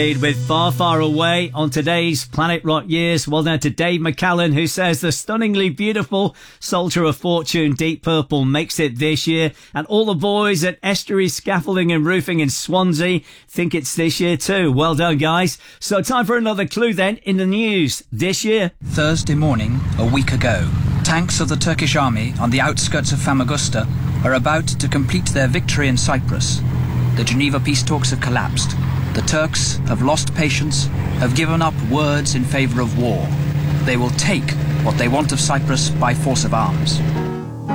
With Far, Far Away on today's Planet Rock Years. Well done to Dave McCallan, who says the stunningly beautiful Soldier of Fortune Deep Purple makes it this year. And all the boys at Estuary Scaffolding and Roofing in Swansea think it's this year too. Well done, guys. So time for another clue then in the news this year. Thursday morning, a week ago, tanks of the Turkish army on the outskirts of Famagusta are about to complete their victory in Cyprus. The Geneva peace talks have collapsed. The Turks have lost patience, have given up words in favour of war. They will take what they want of Cyprus by force of arms.